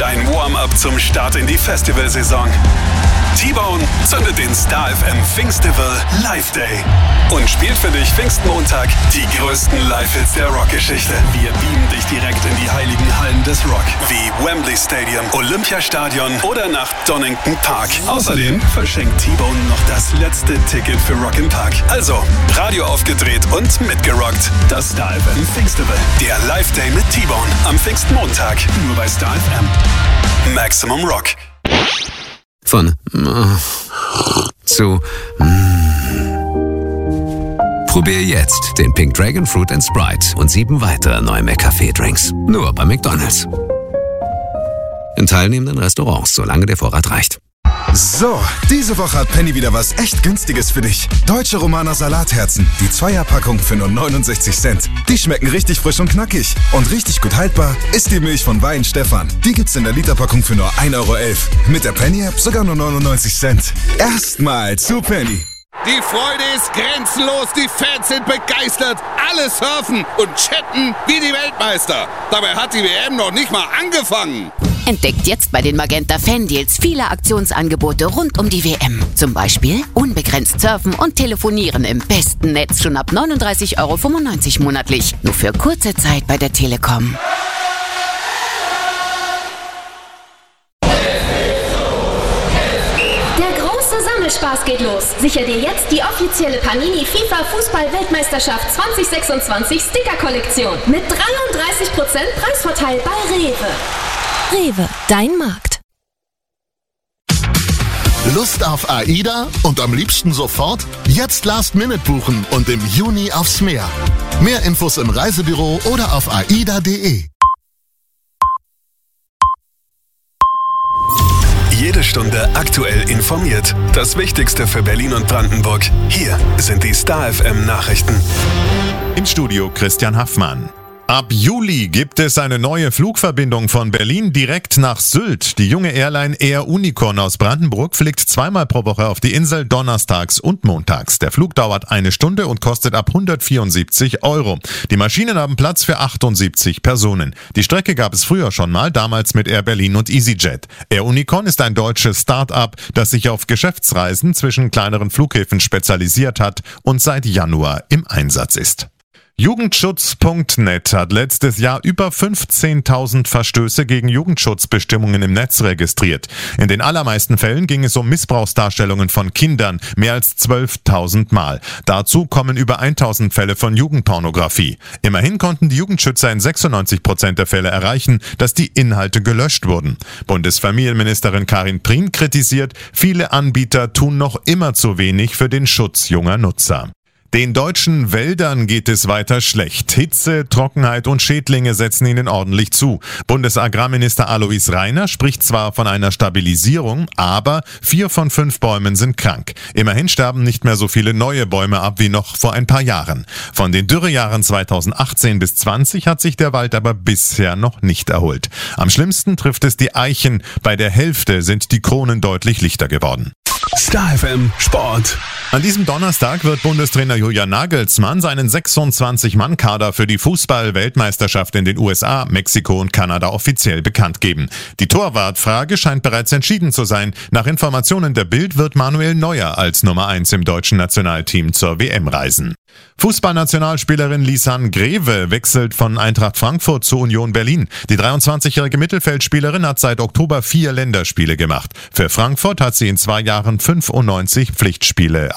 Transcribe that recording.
Dein Warm-up zum Start in die Festivalsaison. T-Bone zündet den Star FM Pfingstival Live Day und spielt für dich Pfingstmontag die größten Live-Hits der Rockgeschichte. Wir beamen dich direkt in die heiligen Hallen des Rock, wie Wembley Stadium, Olympiastadion oder nach Donington Park. Außerdem verschenkt T-Bone noch das letzte Ticket für Rock im Park. Also, Radio aufgedreht und mitgerockt. Das Star FM Pfingstival. Der Live Day mit T-Bone am Pfingstmontag. Nur bei Star FM. Maximum Rock. Von zu Probier jetzt den Pink Dragon Fruit & Sprite und 7 weitere neue McCafé-Drinks. Nur bei McDonald's. In teilnehmenden Restaurants, solange der Vorrat reicht. So, diese Woche hat Penny wieder was echt Günstiges für dich. Deutsche Romaner Salatherzen, die 2er-Packung für nur 69 Cent. Die schmecken richtig frisch und knackig. Und richtig gut haltbar ist die Milch von Wein Stefan. Die gibt's in der Literpackung für nur 1,11 Euro. Mit der Penny-App sogar nur 99 Cent. Erstmal zu Penny. Die Freude ist grenzenlos, die Fans sind begeistert, alle surfen und chatten wie die Weltmeister. Dabei hat die WM noch nicht mal angefangen. Entdeckt jetzt bei den Magenta Fan-Deals viele Aktionsangebote rund um die WM. Zum Beispiel unbegrenzt surfen und telefonieren im besten Netz schon ab 39,95 Euro monatlich. Nur für kurze Zeit bei der Telekom. Spaß geht los. Sicher dir jetzt die offizielle Panini FIFA Fußball-Weltmeisterschaft 2026 Sticker-Kollektion mit 33% Preisvorteil bei Rewe. Rewe, dein Markt. Lust auf AIDA und am liebsten sofort? Jetzt Last-Minute buchen und im Juni aufs Meer. Mehr Infos im Reisebüro oder auf aida.de. Jede Stunde aktuell informiert. Das Wichtigste für Berlin und Brandenburg. Hier sind die Star FM Nachrichten. Im Studio Christian Haffmann. Ab Juli gibt es eine neue Flugverbindung von Berlin direkt nach Sylt. Die junge Airline Air Unicorn aus Brandenburg fliegt 2-mal pro Woche auf die Insel, donnerstags und montags. Der Flug dauert 1 Stunde und kostet ab 174 Euro. Die Maschinen haben Platz für 78 Personen. Die Strecke gab es früher schon mal, damals mit Air Berlin und EasyJet. Air Unicorn ist ein deutsches Start-up, das sich auf Geschäftsreisen zwischen kleineren Flughäfen spezialisiert hat und seit Januar im Einsatz ist. Jugendschutz.net hat letztes Jahr über 15.000 Verstöße gegen Jugendschutzbestimmungen im Netz registriert. In den allermeisten Fällen ging es um Missbrauchsdarstellungen von Kindern, mehr als 12.000 Mal. Dazu kommen über 1.000 Fälle von Jugendpornografie. Immerhin konnten die Jugendschützer in 96% der Fälle erreichen, dass die Inhalte gelöscht wurden. Bundesfamilienministerin Karin Prien kritisiert, viele Anbieter tun noch immer zu wenig für den Schutz junger Nutzer. Den deutschen Wäldern geht es weiter schlecht. Hitze, Trockenheit und Schädlinge setzen ihnen ordentlich zu. Bundesagrarminister Alois Rainer spricht zwar von einer Stabilisierung, aber 4 von 5 Bäumen sind krank. Immerhin sterben nicht mehr so viele neue Bäume ab wie noch vor ein paar Jahren. Von den Dürrejahren 2018 bis 20 hat sich der Wald aber bisher noch nicht erholt. Am schlimmsten trifft es die Eichen. Bei der Hälfte sind die Kronen deutlich lichter geworden. Star FM Sport. An diesem Donnerstag wird Bundestrainer Julian Nagelsmann seinen 26-Mann-Kader für die Fußball-Weltmeisterschaft in den USA, Mexiko und Kanada offiziell bekannt geben. Die Torwartfrage scheint bereits entschieden zu sein. Nach Informationen der Bild wird Manuel Neuer als Nummer 1 im deutschen Nationalteam zur WM reisen. Fußballnationalspielerin Lisanne Greve wechselt von Eintracht Frankfurt zu Union Berlin. Die 23-jährige Mittelfeldspielerin hat seit Oktober 4 Länderspiele gemacht. Für Frankfurt hat sie in 2 Jahren 95 Pflichtspiele